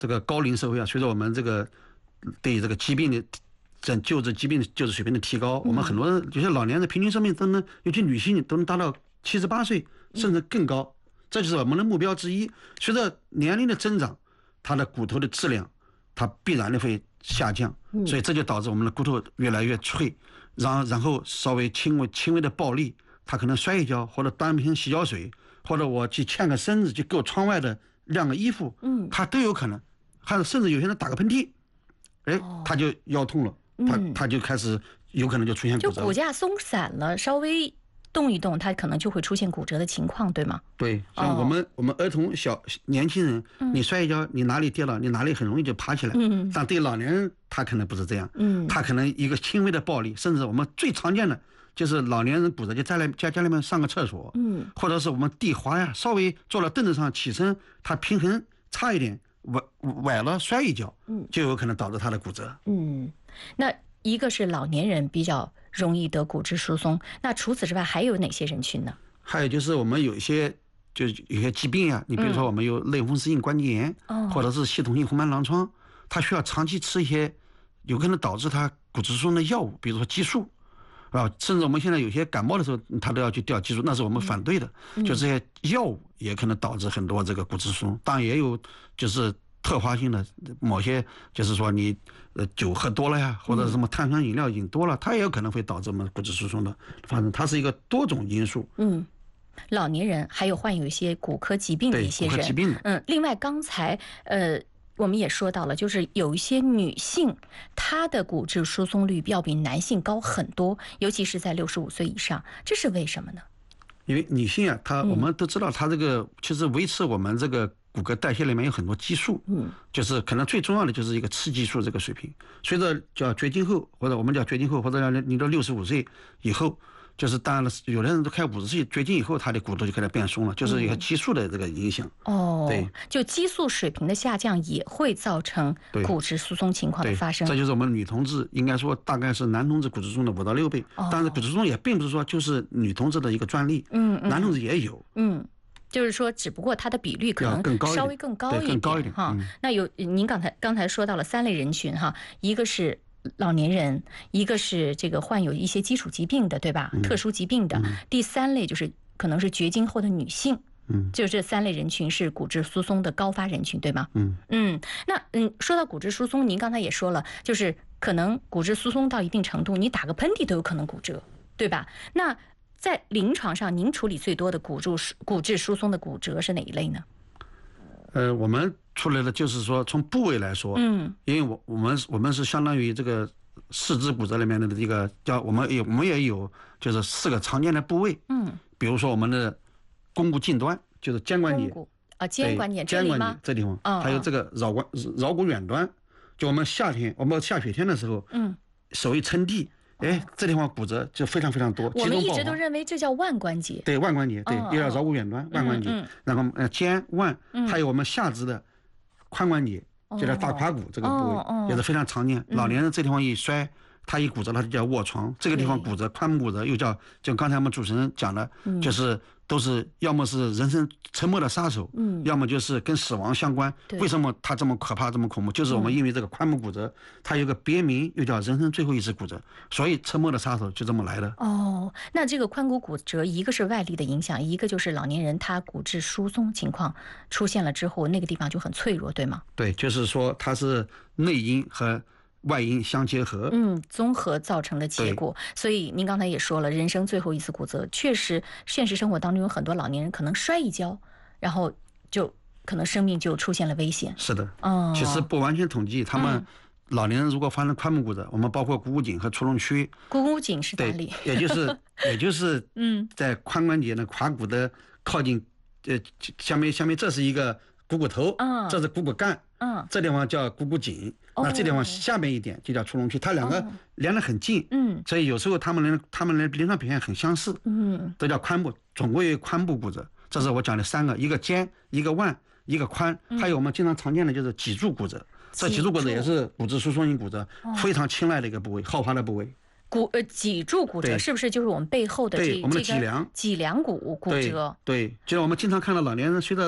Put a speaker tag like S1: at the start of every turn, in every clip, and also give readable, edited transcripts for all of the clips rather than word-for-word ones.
S1: 这个高龄社会啊，随着我们这个对这个疾病的救治水平的提高，我们很多人有些老年人平均寿命都能，尤其女性都能达到78岁甚至更高，这就是我们的目标之一。随着年龄的增长，它的骨头的质量它必然的会下降，所以这就导致我们的骨头越来越脆，然后稍微轻微的暴力，他可能摔一跤，或者端瓶洗脚水，或者我去欠个身子去够窗外的晾个衣服，他都有可能，还有甚至有些人打个喷嚏，他就腰痛了，他就开始有可能就出现骨折，
S2: 就骨架松散了，稍微动一动，它可能就会出现骨折的情况，对吗？
S1: 对，像我们儿童年轻人，你摔一跤，你哪里跌了，你哪里很容易就爬起来。但对老年人，他可能不是这样。他可能一个轻微的暴力，甚至我们最常见的就是老年人骨折就在家里面上个厕所，或者是我们地滑呀，稍微坐到凳子上起身，他平衡差一点，崴了摔一跤，就有可能导致他的骨折。
S2: 那一个是老年人比较容易得骨质疏松，那除此之外还有哪些人群呢？
S1: 还有就是我们有一些疾病啊，你比如说我们有类风湿性关节炎，或者是系统性红斑狼疮，它需要长期吃一些有可能导致它骨质疏松的药物，比如说激素，甚至我们现在有些感冒的时候，他都要去吊激素，那是我们反对的。就这些药物也可能导致很多这个骨质疏松，当然也有就是特化性的某些，就是说你酒喝多了呀，或者什么碳酸饮料饮多了，它也有可能会导致我们骨质疏松的发生，它是一个多种因素。
S2: 老年人还有患有一些骨科疾病的一些人，
S1: 骨科疾病的。
S2: 另外刚才我们也说到了，就是有一些女性她的骨质疏松率要比男性高很多，尤其是在65岁以上，这是为什么呢？
S1: 因为女性啊，我们都知道，她这个其实维持我们这个骨骼代谢里面有很多激素，就是可能最重要的就是一个雌激素这个水平。随着叫绝经后，或者我们叫绝经后，或者你到65岁以后，就是当然了，有的人都开50岁绝经以后，他的骨头就开始变松了，就是一个激素的这个影响。对，
S2: 就激素水平的下降也会造成骨质疏松情况的发生。
S1: 这就是我们女同志应该说大概是男同志骨质疏松的5到6倍。但是骨质疏松也并不是说就是女同志的一个专利，男同志也有。
S2: 就是说，只不过它的比率可能稍微更高一点哈。那您刚才说到了3类人群哈，一个是老年人，一个是这个患有一些基础疾病的，对吧？特殊疾病的。第3类就是可能是绝经后的女性。就这3类人群是骨质疏松的高发人群，对吗？那说到骨质疏松，您刚才也说了，就是可能骨质疏松到一定程度，你打个喷嚏都有可能骨折，对吧？那在临床上，您处理最多的骨质疏松的骨折是哪一类呢？
S1: 我们出来的就是说，从部位来说，因为我们是相当于这个四肢骨折里面的一个叫我们也有就是4个常见的部位，比如说我们的肱骨近端，就是肩关节
S2: 肩关节
S1: 这地方，还有这个桡骨远端，就我们夏雪天的时候，手一撑地。这地方骨折就非常非常多。
S2: 我们一直都认为这叫腕关节。
S1: 对，腕关节，对，又叫桡骨远端、腕关节。然后肩腕，还有我们下肢的髋关节，就叫大胯骨这个部位，也是非常常见。老年人这地方一摔，他一骨折，他就叫卧床。这个地方骨折，髋部骨折又叫，就刚才我们主持人讲的，就是都是要么是人生沉默的杀手，要么就是跟死亡相关。为什么它这么可怕，这么恐怖？就是我们因为这个髋部骨折，它有个别名，又叫人生最后一次骨折，所以沉默的杀手就这么来的。
S2: 那这个髋骨骨折，一个是外力的影响，一个就是老年人他骨质疏松情况出现了之后，那个地方就很脆弱，对吗？
S1: 对，就是说它是内因和外因相结合，
S2: 综合造成的结果。所以您刚才也说了，人生最后一次骨折，确实现实生活当中有很多老年人可能摔一跤，然后就可能生命就出现了危险。
S1: 是的，其实不完全统计，他们老年人如果发生髋部骨折，我们包括股骨颈和出笼区。
S2: 股骨颈是哪里？
S1: 也就是在髋关节的胯骨的靠近下面，这是一个股骨头，这是股骨干，这地方叫股骨颈，那这地方下面一点就叫出笼区，它两个连得很近，所以有时候他们的临床表现很相似，都叫髋部，总归有髋部骨折。这是我讲的3个，一个肩，一个腕，一个髋，还有我们经常常见的就是脊柱骨折。这脊柱骨折也是骨质疏松性骨折，非常青睐的一个部位，好发的部位。
S2: 脊柱骨折是不是就是我们背后的
S1: 我们的脊梁
S2: 骨骨折？
S1: 对，就是我们经常看到老年人随着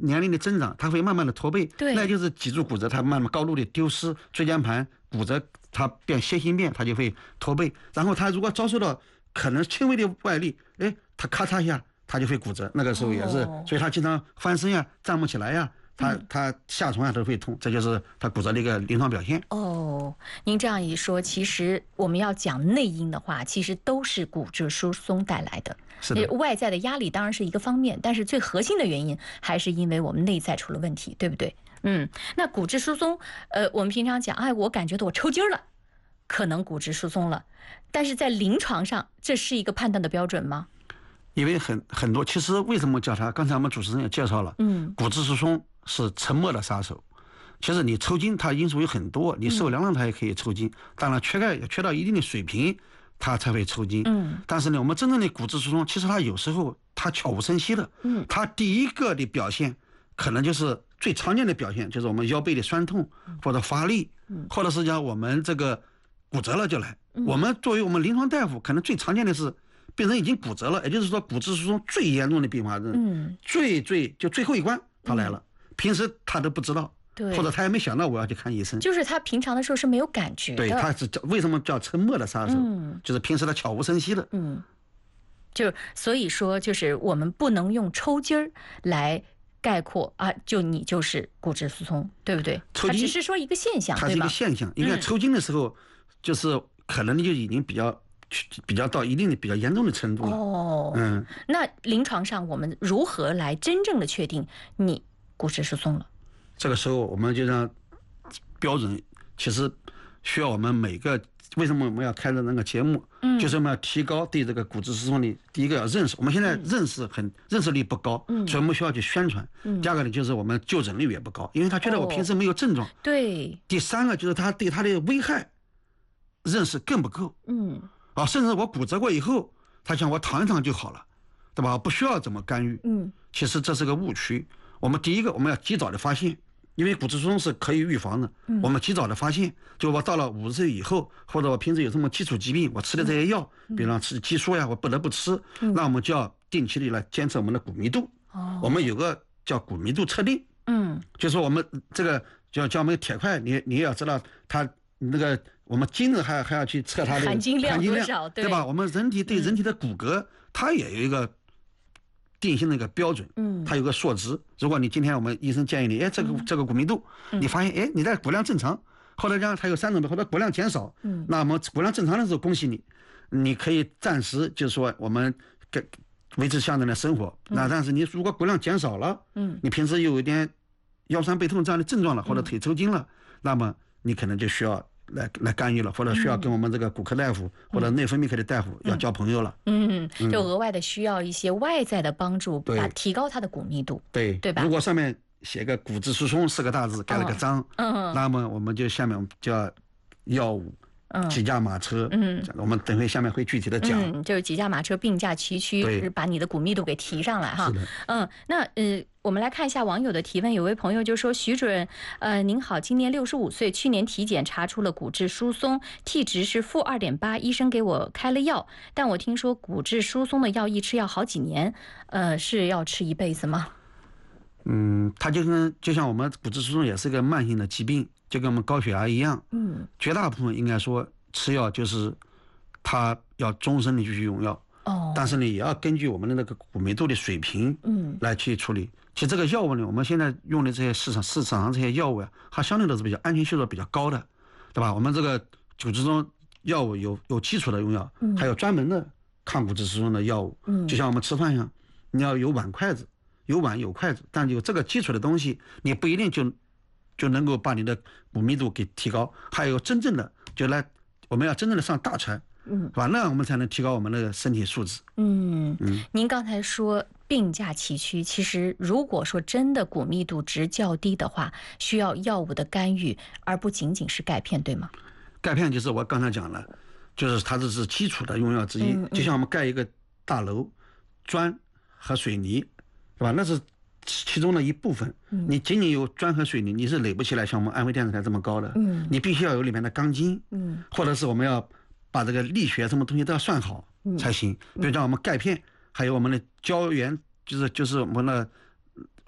S1: 年龄的增长，它会慢慢的驼背，
S2: 对，
S1: 那就是脊柱骨折，它慢慢高度的丢失，椎间盘骨折，它变楔形变，它就会驼背。然后它如果遭受到可能轻微的外力，它咔嚓一下，它就会骨折。那个时候也是，所以它经常翻身呀，站不起来呀。他下床都会痛，这就是他骨折的一个临床表现。
S2: 您这样一说，其实我们要讲内因的话，其实都是骨质疏松带来的。
S1: 是的，
S2: 外在的压力当然是一个方面，但是最核心的原因还是因为我们内在出了问题，对不对？那骨质疏松，我们平常讲，我感觉到我抽筋了，可能骨质疏松了，但是在临床上，这是一个判断的标准吗？
S1: 因为很多，其实为什么叫它？刚才我们主持人也介绍了，骨质疏松是沉默的杀手。其实你抽筋，它因素有很多，你受凉了它也可以抽筋，当然缺钙也缺到一定的水平，它才会抽筋。但是呢，我们真正的骨质疏松，其实它有时候它悄无声息的。它第一个的表现，可能就是最常见的表现，就是我们腰背的酸痛或者发力，或者是讲我们这个骨折了就来。我们作为我们临床大夫，可能最常见的是病人已经骨折了，也就是说骨质疏松最严重的并发症，最后一关他来了，平时他都不知道，或者他也没想到我要去看医生，
S2: 就是他平常的时候是没有感觉的。
S1: 对，他是为什么叫沉默的杀手？就是平时他悄无声息的。
S2: 所以说，就是我们不能用抽筋儿来概括啊，你就是骨质疏松，对不对？它只是说一个现象，
S1: 它是一个现象。应该抽筋的时候，就是可能就已经比较到一定的比较严重的程度了。
S2: 那临床上我们如何来真正的确定你骨质疏松了？
S1: 这个时候我们就让标准，其实需要我们每个，为什么我们要开的那个节目，就是我们要提高对这个骨质疏松的第一个要认识。我们现在认识力不高，所以我们需要去宣传。第二个呢，就是我们就诊率也不高，因为他觉得我平时没有症状。
S2: 对。
S1: 第三个就是他对他的危害认识更不够。甚至我骨折过以后，他想我躺一躺就好了，对吧？不需要怎么干预。其实这是个误区。我们第一个我们要及早的发现，因为骨质疏松是可以预防的。我们及早的发现，就我到了50岁以后，或者我平时有什么基础疾病，我吃的这些药，比方吃激素呀，我不得不吃，那我们就要定期的来监测我们的骨密度。我们有个叫骨密度测定。就是说我们这个叫我们铁块，你也要知道它那个。我们筋子还要去测它的
S2: 含金量多少，
S1: 对吧？我们人体对人体的骨骼，它也有一个定性的一个标准，它有个数值。如果你今天我们医生建议你，这个骨密度，你发现你的骨量正常，或者讲它有3种，或者骨量减少，那么骨量正常的时候，恭喜你，你可以暂时就是说我们维持相对的生活。那但是你如果骨量减少了，你平时又有一点腰酸背痛这样的症状了，或者腿抽筋了，那么你可能就需要来干预了，或者需要跟我们这个骨科大夫或者内分泌科的大夫要交朋友了。
S2: 就额外的需要一些外在的帮助，提高它的骨密度，对吧？
S1: 如果上面写个骨质疏松4个大字，盖了个章，那么我们就下面叫药物。几驾马车，我们等会下面会具体的讲。
S2: 就是几驾马车并驾齐驱，把你的骨密度给提上来哈。那我们来看一下网友的提问。有位朋友就说：“徐主任，您好，今年65岁，去年体检查出了骨质疏松，T 值是-2.8，医生给我开了药，但我听说骨质疏松的药一吃要好几年，是要吃一辈子吗？”
S1: 它就像我们骨质疏松也是个慢性的疾病，就跟我们高血压一样。绝大部分应该说吃药就是它要终身的继续用药。但是呢，也要根据我们的那个骨密度的水平，来去处理。其实这个药物呢，我们现在用的这些市场上这些药物它相对都是比较安全系数比较高的，对吧？我们这个骨质疏松药物有基础的用药，还有专门的抗骨质疏松的药物。就像我们吃饭一样，你要有碗筷子。有碗有筷子，但有这个基础的东西，你不一定就能够把你的骨密度给提高。还有真正的我们要真正的上大餐，是吧？那我们才能提高我们的身体素质。
S2: 您刚才说并驾齐驱，其实如果说真的骨密度值较低的话，需要药物的干预，而不仅仅是钙片，对吗？
S1: 钙片就是我刚才讲了，就是它这是基础的用药之一，就像我们盖一个大楼，砖和水泥。是吧？那是其中的一部分。你仅仅有砖和水泥，你是垒不起来像我们安徽电视台这么高的。你必须要有里面的钢筋。或者是我们要把这个力学什么东西都要算好才行。比如像我们钙片，还有我们的胶原，就是我们的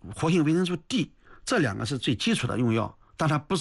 S1: 活性维生素 D，这2个是最基础的用药，但它不是